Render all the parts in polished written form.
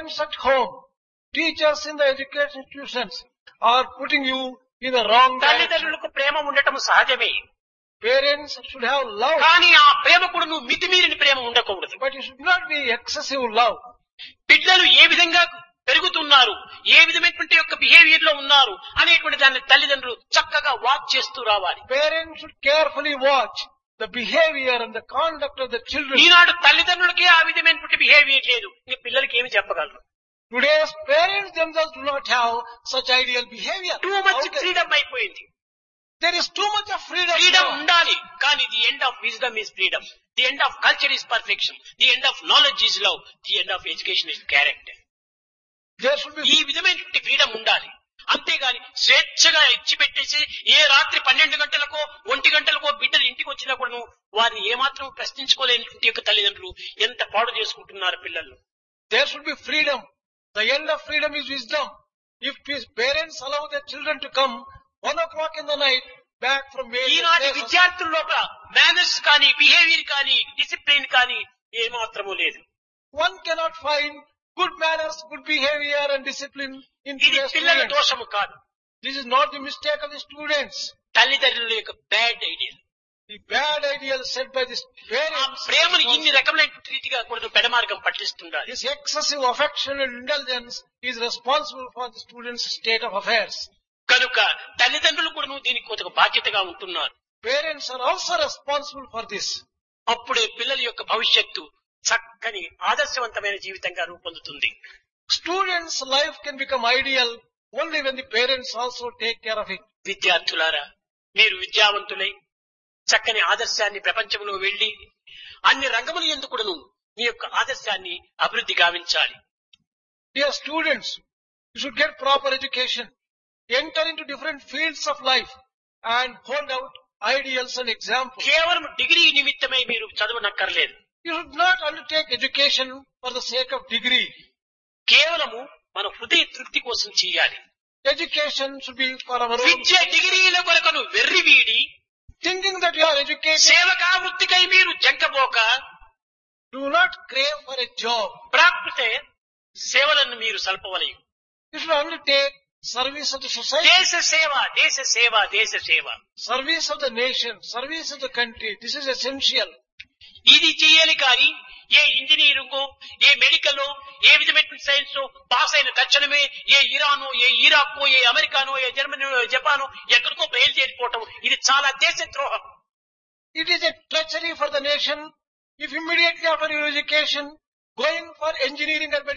Parents at home, teachers in the education institutions are putting you in the wrong direction. తల్లిదండ్రులకు ప్రేమ ఉండటం సహజమే. Parents should have love, కానీ ఆ ప్రేమ కూడా నువ్వు మితిమీరిన ప్రేమ ఉండకూడదు. but it should not be excessive love. పిల్లలు ఏ విధంగా పెరుగుతున్నారు, ఏ విధమైనటువంటి యొక్క బిహేవియర్ లో ఉన్నారు అనేటువంటి దాన్ని తల్లిదండ్రులు చక్కగా వాచ్ చేస్తూ రావాలి. Parents should carefully watch the behavior and the conduct of the children. ఈనాడు తల్లిదండ్రులకే ఆ విధమైనటువంటి బిహేవియర్ లేదు, ఇంక పిల్లలకి ఏమి చెప్పగలరు? Today's parents themselves do not have such ideal behavior. Too much How can- freedom అయిపోయింది. There is too much of freedom. Freedom now. ఉండాలి, కానీ the end of wisdom is freedom, the end of culture is perfection, the end of knowledge is love, the end of education is character. There should be ఈ విధమైనటువంటి freedom ఉండాలి. అంతేగాని స్వేచ్ఛగా ఇచ్చిపెట్టేసి ఏ రాత్రి 12 గంటలకో 1 గంటలకో బిడ్డలు ఇంటికి వచ్చినా కూడా వారిని ఏమాత్రం ప్రశ్నించుకోలేనటువంటి యొక్క తల్లిదండ్రులు ఎంత పాడు చేసుకుంటున్నారు పిల్లలు. There should be freedom. The end of freedom is wisdom. If parents allow their children to come 1 o'clock in the night back from various ఈనాటి places, విద్యార్థుల లోపల మేనర్స్ కానీ, బిహేవియర్ కానీ, డిసిప్లిన్ కానీ ఏమాత్రము లేదు. one cannot find good manners, good behavior and discipline in ఇది today's పిల్లల students. దోషము కాదు, This is not the mistake of the students. తల్లిదండ్రుల యొక్క bad idea. The bad ideal set by the ఆ parents. ప్రేమను ఇన్ని రకమైన రీతిగా కూడా పెడమార్గం పట్టిస్తుండాలి. This excessive affection and indulgence is responsible for the students' state of affairs. కనుక తల్లిదండ్రులు కూడా దీనికి కొంత బాధ్యతగా ఉంటున్నారు. Parents are also responsible for this. అప్పుడే పిల్లల యొక్క భవిష్యత్తు చక్కని ఆదర్శవంతమైన జీవితంగా రూపొందుతుంది. Students' life can become ideal only when the parents also take care of it. విద్యార్థులారా, మీరు విద్యావంతులై చక్కని ఆదర్శాన్ని ప్రపంచంలో వెళ్లి అన్ని రంగముల యందు కూడాను మీ యొక్క ఆదర్శాన్ని అభివృద్ధి గావించాలి. Dear students, you should get proper education, enter into different fields of life and hold out ideals and examples. కేవలం డిగ్రీ నిమిత్తమై మీరు చదవనక్కర్లేదు. You should not undertake education for the sake of degree. కేవలము మన హృదయ తృప్తి కోసం చేయాలి. Education should be for our own. విద్య డిగ్రీల కొరకను వెర్రివీడి Thinking that you are educated, సేవకా వృత్తికై మీరు జంకబోక do not crave for a job. ప్రాకృతే సేవలను మీరు సల్పవలయు. You should undertake service of the society, దేశ సేవ, దేశ సేవ, దేశ సేవ. service of the nation, service of the country. This is essential. ఇది చేయాలి కానీ ఏ ఇంజనీరింగో, ఏ మెడికల్లో, ఏ విధమైన సైన్స్ పాస్ అయిన తక్షణమే ఏ ఇరానో, ఏ ఇరాకో, ఏ అమెరికానో, ఏ జర్మనీ, జపానో ఎక్కడికో బయలుదేరిపోవటం ఇది చాలా దేశద్రోహం. It is a treachery for the nation if immediately after your education going for engineering and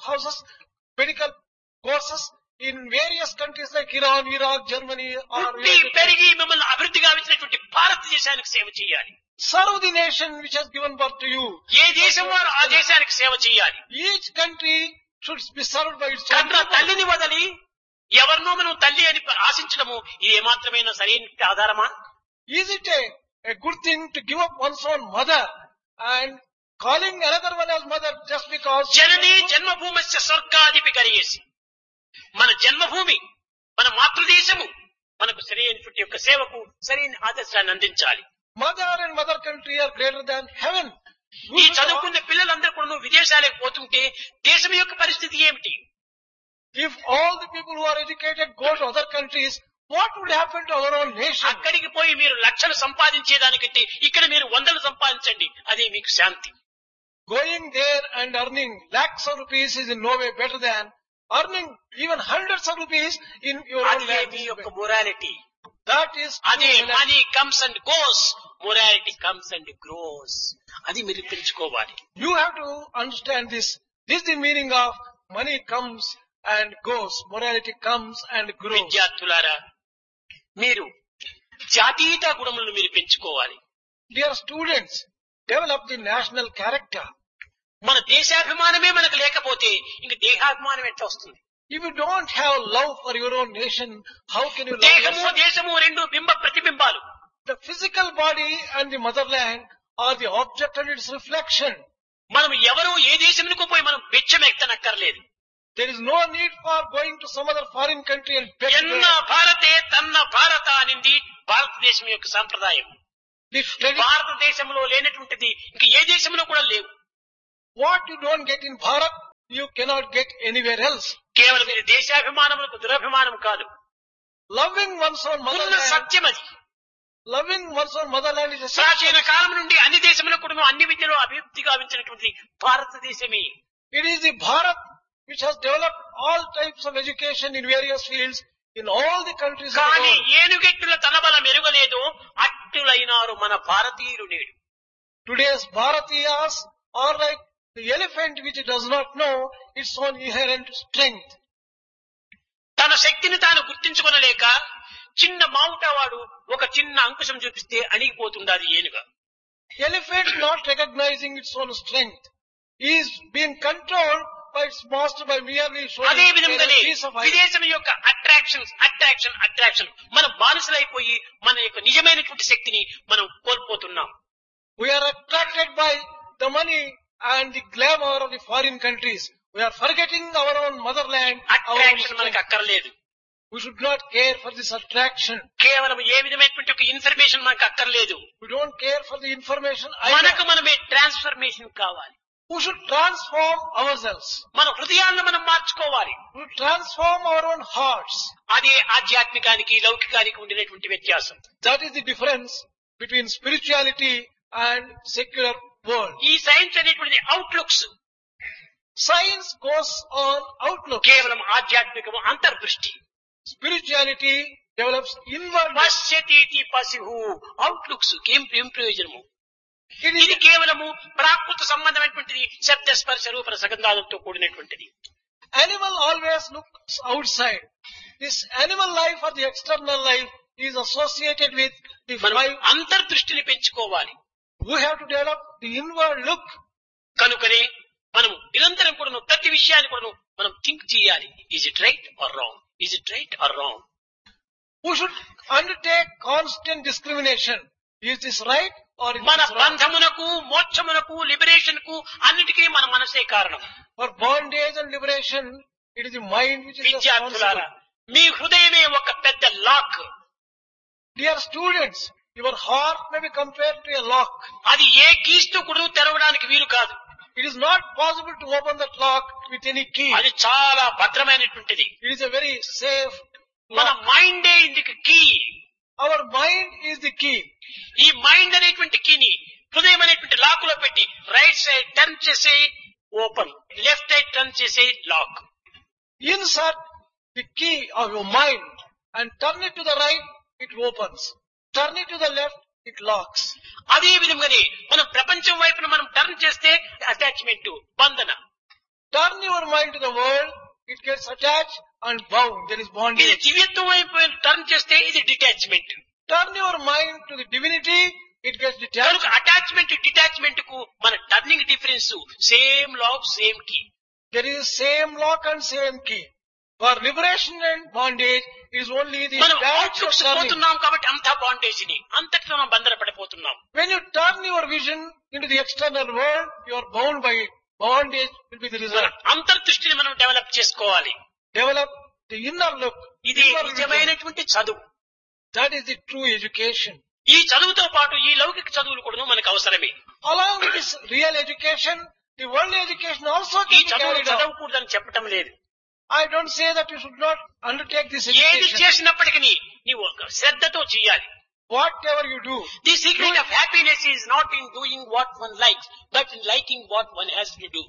medical courses in various countries like Iran, Iraq, Germany or పుట్టి పెరిగి మిమ్మల్ని అభివృద్ధి గావించినటువంటి భారతదేశానికి సేవ చేయాలి. serve the nation which has given birth to you. ఏ దేశం వారు ఆ దేశానికి సేవ చేయాలి. Each country should be served by its own కన్న people. తల్లిని వదలి ఎవరినో మనం తల్లి అని ఆశించడము ఇది ఏమాత్రమైన సరైన ఆధారమా? Is it a good thing to give up one's own mother and calling another one as mother just because జననీ జన్మభూమస్య స్వర్గాధిపి కరియేసి, మన జన్మభూమి, మన మాతృదేశము మనకు సరైనటువంటి యొక్క సేవకు సరైన ఆదర్శాన్ని అందించాలి. mother and mother country are greater than heaven? ఈ చదువుకున్న పిల్లలందరూ కూడా విదేశాలకు పోతుంటే దేశం యొక్క పరిస్థితి ఏమిటి? If all the people who are educated go to other countries, what would happen to our own nation? అక్కడికి పోయి మీరు లక్షలు సంపాదించేదానికంటే ఇక్కడ మీరు వందలు సంపాదించండి, అదే మీకు శాంతి. Going there and earning lakhs of rupees is in no way better than earning even hundreds of rupees in your own అదే land. మీ యొక్క మొరాలిటీ. That is అదే true morality. Money comes and goes, morality comes and grows. అది మీరు పెంచుకోవాలి. You have to understand this. This is the meaning of money comes and goes. Morality comes and grows. విద్యార్థులారా, మీరు జాతీయతా గుణములను మీరు పెంచుకోవాలి. Dear students, develop the national character. మన దేశాభిమానమే మనకు లేకపోతే ఇంక దేహాభిమానం ఎట్లా వస్తుంది? If you don't have love for your own nation, how can you love దేహము yourself? దేశము రెండు బింబ ప్రతిబింబాలు. The physical body and the motherland are the object and its reflection. మనం ఎవరు ఏ దేశమునకు పోయి మనం బిచ్చం ఎక్కనక్కర్లేదు. There is no need for going to some other foreign country and beg ఎన్న there. భారతే తన్న భారత అనింది భారతదేశం యొక్క సాంప్రదాయం. This tradition, భారతదేశంలో లేనటువంటిది ఇంక ఏ దేశంలో కూడా లేవు. what you don't get in Bharat, you cannot get anywhere else. కేవలం ఇది దేశాభిమానములకు దురభిమానం కాదు. Loving one's own ఉన్న motherland, సత్యం అది. loving one's own motherland is a ప్రాచీన sacred. కాలం నుండి అన్ని దేశములకు కూడా అన్ని విద్యలో అభివృద్ధి గావించినటువంటి భారతదేశమే. It is the Bharat which has developed all types of education in various fields in all the countries of the కానీ world. ఏనుగెట్టుల తనబల మెరుగలేదు అట్టులైనారు మన భారతీయులు నేడు. Today's Bharatiyas are like the elephant which does not know its own inherent strength. తన శక్తిని తాను గుర్తించుకొనలేక చిన్న మావుటవాడు ఒక చిన్న అంకుశం చూపిస్తే అణిగిపోతుండాలి ఏనుగ. Elephant not recognizing its own strength is being controlled by its master by merely showing అదే a విధంగానే piece of iron. విదేశం యొక్క అట్రాక్షన్ మన బానిసలైపోయి మన యొక్క నిజమైనటువంటి శక్తిని మనం కోల్పోతున్నాం. We are attracted by the money and the glamour of the foreign countries. We are forgetting our own motherland, our own attraction మనకు strength. అక్కర్లేదు. We should not care for this attraction. కేవలం ఏ విధమైనటువంటి ఒక ఇన్ఫర్మేషన్ మనకు అక్కర్లేదు. We don't care for the information మనకు either. మనమే transformation కావాలి. We should transform ourselves. మన హృదయాలను మనం మార్చుకోవాలి. We should transform our own hearts. అదే ఆధ్యాత్మికానికి లౌకికానికి ఉండినటువంటి వ్యత్యాసం. That is the difference between spirituality and secular world. ఈ సైన్స్ అనేటువంటిది outlooks. Science goes on outlook. కేవలం ఆధ్యాత్మికము అంతర్దృష్టి. Spirituality develops inward. పశ్యతీతి పశువు అవుట్లుక్స్ ఏం ప్రయోజనము. It ఇది is, కేవలము ప్రాకృత సంబంధమైనటువంటిది శబ్ద స్పర్శ రూప రసగంధాలతో కూడినటువంటిది. animal always looks outside. This animal life or the external life is associated with the మనం five. అంతర్దృష్టిని పెంచుకోవాలి. We have to develop the inward look. కనుకనే మనం నిరంతరం కూడాను ప్రతి విషయాన్ని కూడాను మనం థింక్ చేయాలి. Is it right are wrong, is it right are wrong. We should undertake constant discrimination. Is this right or is మన this wrong? బంధమునకు మోక్షమునకు లిబరేషన్ కు అన్నిటికీ మన మనసే కారణం. For bondage and liberation, it is the mind which is విద్యార్థులారా, responsible. మీ హృదయమే ఒక పెద్ద lock. Dear students, your heart may be compared to a lock. అది ఏ కీస్తో కూడా తెరవడానికి వీలు కాదు. It is not possible to open that lock with any key. అది చాలా భద్రమైనటువంటిది. It is a very safe మన lock. మైండే ఇందుకు key. Our mind is the key. ఈ మైండ్ అనేటువంటి కీని హృదయం అనేటువంటి లాక్ లో పెట్టి రైట్ సైడ్ టర్న్ చేసే ఓపెన్, లెఫ్ట్ సైడ్ టర్న్ చేసే lock. Insert the key of your mind and turn it to the right, it opens. Turn it to the left, it locks. అదే విధంగానే మనం ప్రపంచం వైపున మనం టర్న్ చేస్తే అటాచ్మెంట్, బంధన. Turn your mind to the world, it gets attached and bound. There is ఇది bondage. దివ్యత్వం వైపు టర్న్ చేస్తే ఇది detachment. Turn your mind to the divinity, it gets కనుక detached. అటాచ్మెంట్ డిటాచ్మెంట్ కు మన turning difference same lock same key. There is same lock and same key. For liberation and bondage, it is only the మనం direction of outlooks turning. పోతున్నాం కాబట్టి అంతా bondage ని అంతటితో మనం బంధన పడిపోతున్నాం. When you turn your vision into the external world, you are bound by it. Bondage will be the మన result. అంతర్దృష్టిని మనం డెవలప్ చేసుకోవాలి. Develop the inner look. ఇది Inward vision. నిజమైనటువంటి చదువు. That is the true education. ఈ చదువుతో పాటు ఈ లౌకిక చదువులు కూడా మనకు అవసరమే. Along with this real education, the worldly education also ఈ can be చదువు carried out. చదవకూడదని చెప్పటం లేదు. I don't say that you should not undertake this ఏది education. చేసినప్పటికీ నీవు ఒక శ్రద్ధతో చేయాలి. Whatever you do, the secret of happiness is not in doing what one likes but in liking what one has to do.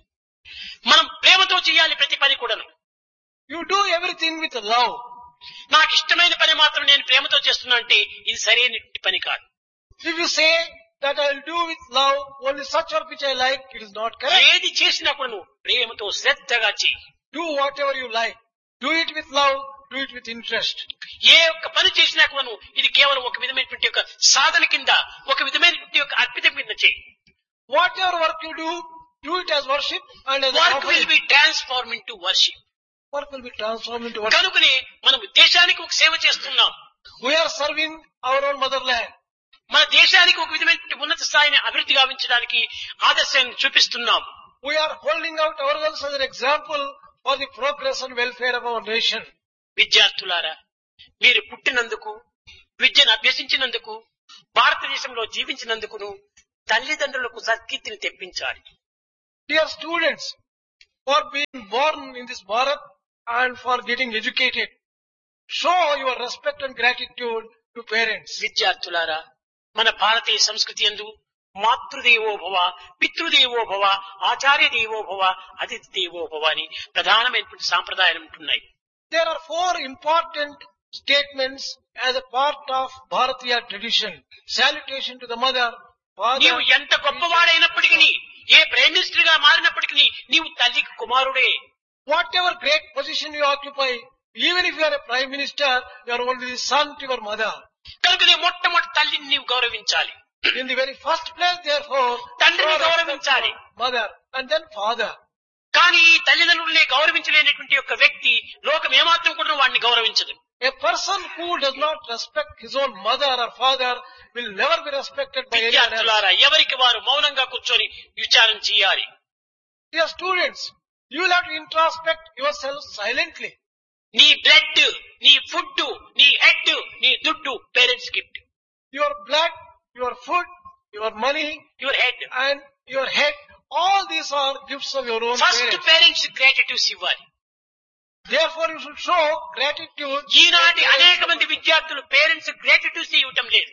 మనం ప్రేమతో చేయాలి ప్రతి పని కూడాను. you do everything with love. నాకు ఇష్టమైన పని మాత్రం నేను ప్రేమతో చేస్తున్నా అంటే ఇది సరైన పని కాదు. If you say that I will do with love only such work which I like, it is not correct. ఏది చేసినా కూడా నువ్వు ప్రేమతో శ్రద్ధగా చేయి. Do whatever you like. Do it with love. Do it with interest. ఏ ఒక్క పని చేసినా కూడా నువ్వు ఇది కేవలం ఒక విధమైనటువంటి ఒక సాధన కింద, ఒక విధమైనటువంటి ఒక అర్పితం కింద చేయి. Whatever work you do it as worship and as work offering. Will be transform into worship. Work will be transformed into worship. కనుకనే మనం దేశానికి ఒక సేవ చేస్తున్నాం. We are serving our own motherland. మన దేశానికి ఒక విధమైనటువంటి ఉన్నత స్థాయిని అభివృద్ధి గావించడానికి ఆదర్శాన్ని చూపిస్తున్నాం. We are holding out ourselves as an example for the progress and welfare of our nation. విద్యార్థులారా, మీరు పుట్టినందుకు, విద్యను అభ్యసించినందుకు, భారతదేశంలో జీవించినందుకును తల్లిదండ్రులకు సత్కీర్తిని తెప్పించాలి. Dear students, for being born in this Bharat and for getting educated. Show your respect and gratitude to parents. విద్యార్థులారా, మన భారతీయ సంస్కృతి యందు మాతృదేవో భవ, పితృదేవో భవ, ఆచార్య దేవో భవ, అతిథి దేవో భవ అని ప్రధానమైనటువంటి సాంప్రదాయాలు ఉంటున్నాయి. There are 4 important statements as a part of Bharatiya tradition. Salutation to the mother, father. నీవు ఎంత గొప్పవాడైనప్పటికీ, ఏ ప్రైమ్ మినిస్టర్ గా మారినప్పటికీ నీవు తల్లికి కుమారుడే. Whatever great position you occupy, even if you are a prime minister, you are only the son to your mother. కనుక నీ మొట్టమొదటి తల్లిని నీవు గౌరవించాలి. In the very first place, therefore, తండ్రిని show గౌరవించాలి. respect to mother and then father. కానీ ఈ తల్లిదండ్రుల్ని గౌరవించలేనటువంటి యొక్క వ్యక్తి లోకం ఏమాత్రం కూడా వాడిని గౌరవించదు. A person who does not respect his own mother or father will never be respected by anyone else. విద్యార్థులారా, ఎవరికి వారు మౌనంగా కూర్చొని విచారం చేయాలి. Dear students, you will have to introspect yourself silently. నీ బ్లడ్, నీ ఫుడ్, నీ హెడ్, నీ దుడ్డు parents gift. Your blood, your food, your money, your head. and your head, all these are gifts of your own first parents. Parents gratitudes ఇవ్వాలి. Therefore, you should show gratitude. ఈనాటి అనేక మంది విద్యార్థులు parents gratitudes ఇవ్వటం లేదు.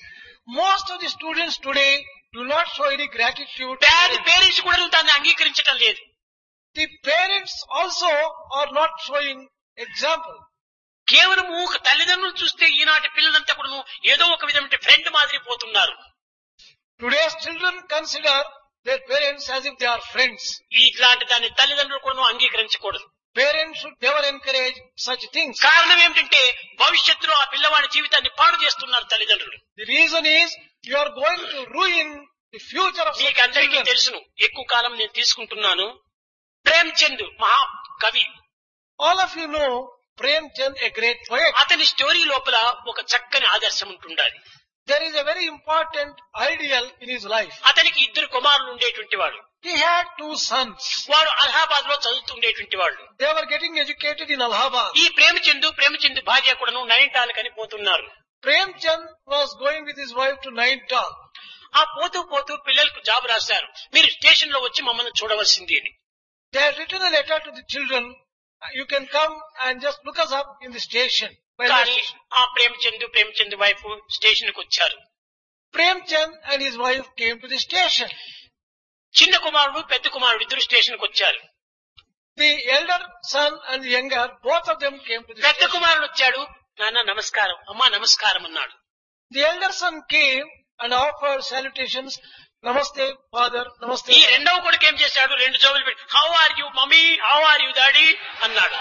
Most of the students today do not show any gratitude. Bad parents కూడా దాన్ని అంగీకరించటం లేదు. The parents also are not showing example. కేవలము ఒక తల్లిదండ్రులు చూస్తే ఈనాటి పిల్లలంతా కూడా ఏదో ఒక విధమైన ఫ్రెండ్ మాదిరి పోతున్నారు. Today's children consider their parents as if they are friends. ఇట్లాంటి దాన్ని తల్లిదండ్రులు కూడా అంగీకరించకూడదు. Parents should never encourage such things. కారణం ఏమిటంటే భవిష్యత్తులో ఆ పిల్లవాడి జీవితాన్ని పాడు చేస్తున్నారు తల్లిదండ్రులు. The reason is you are going to ruin the future of మీకు అందరికీ children. తెలుసును, ఎక్కువ కాలం నేను తీసుకుంటున్నాను. ప్రేమ్ చంద్ మహా కవి. All of you know Prem Chand, a great poet. అతని స్టోరీ లోపల ఒక చక్కని ఆదర్శం ఉంటుండాలి. There is a very important ideal in his life. అతనికి 2 కుమారులు ఉండేటువంటి వాడు. He had 2 sons. వాడు అలహాబాద్ లో చదువుతుండేటువంటి వాళ్ళు. They were getting educated in Allahabad. ఈ ప్రేమచంద్ భార్య కూడాను నైనిటాల్ కని పోతున్నారు. Prem Chand was going with his wife to Nainital. ఆ పోతూ పోతూ పిల్లలకు జాబ్ రాశారు, మీరు స్టేషన్ లో వచ్చి మమ్మల్ని చూడవలసింది అని. They had written a letter to the children. You can come and just look us up in the station. కానీ ఆ ప్రేమచంద్ వైఫ్ స్టేషన్ కు వచ్చారు. Prem Chand and his wife came to the station. చిన్న కుమారుడు పెద్ద కుమారుడు ఇద్దరు స్టేషన్ కు వచ్చారు. The elder son and the younger, both of them came to the పెద్ద station. కుమారుడు వచ్చాడు, నాన్న నమస్కారం, అమ్మా నమస్కారం అన్నాడు. The elder son came and offered salutations. Namaste, father. Namaste. ఈ రెండవ కొడుకు ఏం చేశాడు, 2 జోబులు పెట్టి how are you mummy, how are you daddy అన్నాడు.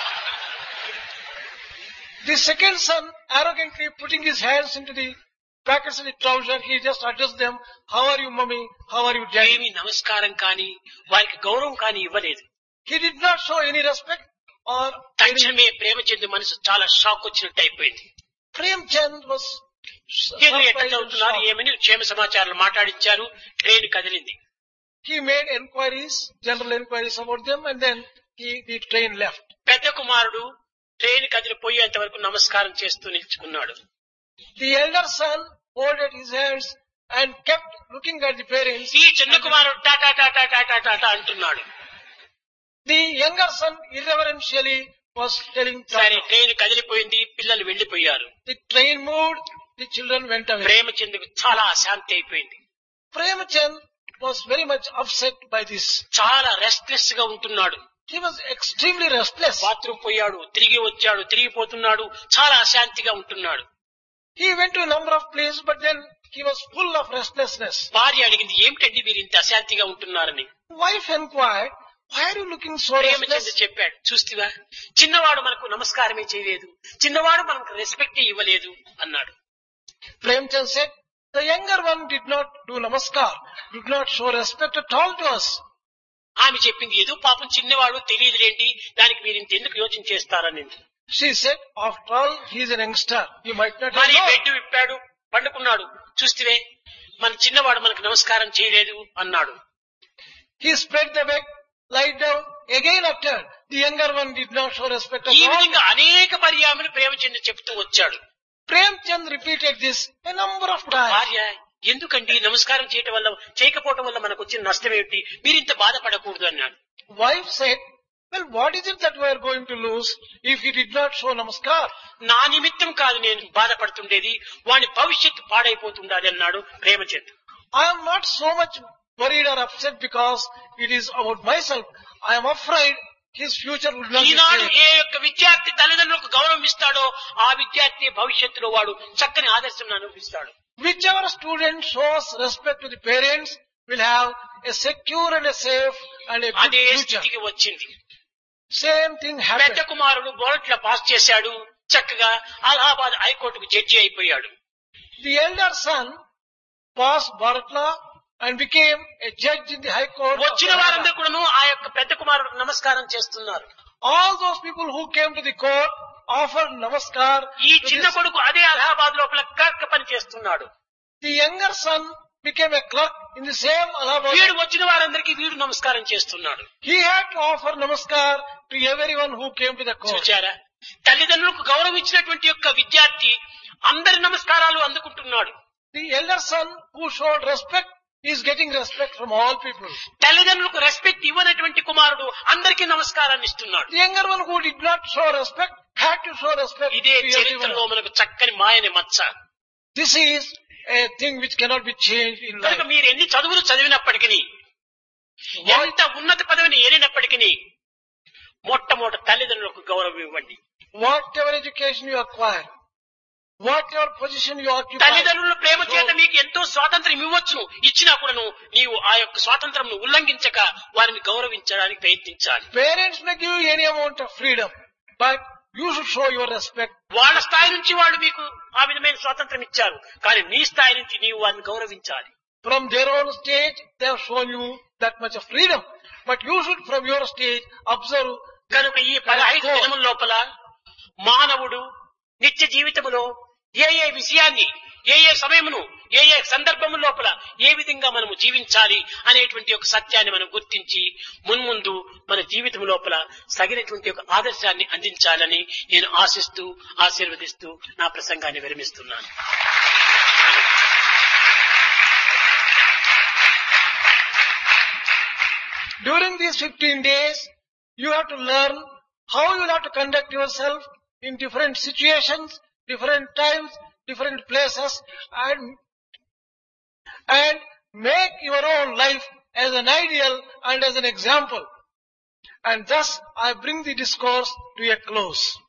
The second son, arrogantly putting his hands into the pockets of the trouser, he just addressed them, how are you mommy, how are you daddy? ఏమీ నమస్కారం కానీ వారికి గౌరవం కానీ ఇవ్వలేదు. He did not show any respect or any... తక్షణమే ప్రేమచంద్ మనసు చాలా షాక్ వచ్చినట్టు అయిపోయింది. Prem Chand was ఎట్లా surprised and చదువుతున్నారు shocked. ఏమని క్షేమ సమాచారాలు మాట్లాడించారు. ట్రైన్ కదిలింది. He made enquiries, general enquiries about them, and then the train left. పెద్ద కుమారుడు ట్రైన్ కదిలిపోయేంత వరకు నమస్కారం చేస్తూ నిల్చుకున్నాడు. The elder son folded his hands and kept looking at the parents. ఈ చిన్న కుమారుడు టాటా టాటా టాటా టాటా అంటున్నాడు. The younger son irreverentially was telling సరే Tata. ట్రైన్ కదిలిపోయింది, పిల్లలు వెళ్లిపోయారు. The train moved, the children went away. ప్రేమచంద్కు చాలా అశాంతి అయిపోయింది. Prem Chand was very much upset by this. చాలా రెస్ట్లెస్ గా ఉంటున్నాడు. He was extremely restless. Bathroom పోయాడు, తిరిగి వచ్చాడు, తిరిగిపోతున్నాడు, చాలా అశాంతిగా ఉంటున్నాడు. He went to a number of places, but then he was full of restlessness. భార్య అడిగింది, ఏమిటండి మీరు ఇంత అశాంతిగా ఉంటున్నారని. Wife inquired, why are you looking so Premachandra restless? చెప్పాడు, చూస్తివా చిన్నవాడు మనకు నమస్కారమే చేయలేదు, చిన్నవాడు మనకు రెస్పెక్ట్ ఇవ్వలేదు అన్నాడు. Prem Chand said, the younger one did not do namaskar, did not show respect at all to us. ఆమె చెప్పింది, ఏదో పాపం చిన్నవాడు తెలియదులేంటి, దానికి మీరు ఇంత ఎందుకు యోచన చేస్తారని. She said, after all, he is an youngster. You might not have మరి known. బెడ్ విప్పాడు, పండుకున్నాడు. చూస్తివే మన చిన్నవాడు మనకు నమస్కారం చేయలేదు అన్నాడు. He spread the bed, lied down, again uttered. The younger one did not show respect ఈ at all. విధంగా అనేక పర్యాములు ప్రేమచంద్ర చెప్తూ వచ్చాడు. Prem Chand repeated this a number of times. భార్య, ఎందుకండి నమస్కారం చేయకపోవటం వల్ల మనకు వచ్చిన నష్టం ఏమిటి, మీరు ఇంత బాధపడకూడదు అన్నాడు. wife said, well, what is it that we are going to lose if he did not show namaskar? నా నిమిత్తం కాదు నేను బాధపడుతుండేది, వాని భవిష్యత్తు పాడైపోతుండాలి అన్నాడు ప్రేమ చేత. I am not so much worried or upset because it is about myself. I am afraid his future would not be Eenadu safe. ఏ యొక్క విద్యార్థి తల్లిదండ్రులకు గౌరవం ఇస్తాడో ఆ విద్యార్థి భవిష్యత్తులో వాడు చక్కని ఆదర్శం అనుభవిస్తాడు. Whichever student shows respect to the parents will have a secure and a safe and a good అదే future. స్థితికి వచ్చింది. Same thing పెద్ద happened. కుమారుడు బోర్డులో పాస్ చేశాడు, చక్కగా అలహాబాద్ హైకోర్టుకు జడ్జి అయిపోయాడు. The elder son passed Bharatla and became a judge in the High Court. of వచ్చిన Canada. వారందరూ కూడాను ఆ యొక్క పెద్ద కుమారుడికి నమస్కారం చేస్తున్నారు. All those people who came to the court offered namaskar. ఈ to చిన్న this. కొడుకు అదే అలహాబాద్ లోపల క్లర్క్ పని చేస్తున్నాడు. The younger son became a clerk in the same Allahabad. వీడు వచ్చిన వారందరికీ వీడు నమస్కారం చేస్తున్నాడు. He had to offer namaskar to everyone who came to the court. చూచారా, తల్లిదండ్రులకు గౌరవం ఇచ్చినటువంటి యొక్క విద్యార్థి అందరి నమస్కారాలు అందుకుంటున్నాడు. The elder son who showed respect is getting respect from all people. తల్లిదండ్రులకు రెస్పెక్ట్ ఇవ్వనటువంటి కుమారుడు అందరికీ నమస్కారాన్ని ఇస్తున్నాడు. The younger one who did not show respect had to show respect ఇదే to చరిత్రలో everyone. మనకు చక్కని మాయని మచ్చ. This is a thing which cannot be changed in కనుక life. మీరు ఎన్ని చదువులు చదివినప్పటికీ, ఎంత ఉన్నత పదవిని ఏలినప్పటికీ మొట్టమొదటి తల్లిదండ్రులకు గౌరవం ఇవ్వండి. Whatever education you acquire, whatever position you occupy, తల్లిదండ్రుల ప్రేమ చేత మీకు ఎంతో స్వాతంత్రం ఇవ్వచ్చును, ఇచ్చినా కూడాను నీవు ఆ యొక్క స్వాతంత్రం ఉల్లంఘించక వారిని గౌరవించడానికి ప్రయత్నించాలి. parents may give you any amount of freedom, but you should show your respect. వాళ్ళ స్థాయి నుంచి వాళ్ళు మీకు ఆ విధమైన స్వాతంత్రం ఇచ్చారు, కానీ నీ స్థాయి నుంచి నీవు వారిని గౌరవించాలి. From their own stage, they have shown you that much of freedom, but you should from your stage observe. కనుక ఈ 15 దినముల లోపల మానవుడు నిత్య జీవితములో ఏ ఏ విషయాన్ని, ఏ ఏ సమయమును, ఏ ఏ సందర్భము లోపల ఏ విధంగా మనము జీవించాలి అనేటువంటి ఒక సత్యాన్ని మనం గుర్తించి మున్ముందు మన జీవితం లోపల సగినటువంటి ఒక ఆదర్శాన్ని అందించాలని నేను ఆశిస్తూ ఆశీర్వదిస్తూ నా ప్రసంగాన్ని విరమిస్తున్నాను. During these 15 days, you have to learn how you have to conduct yourself in different situations, different times, different places, and make your own life as an ideal and as an example. And thus, I bring the discourse to a close.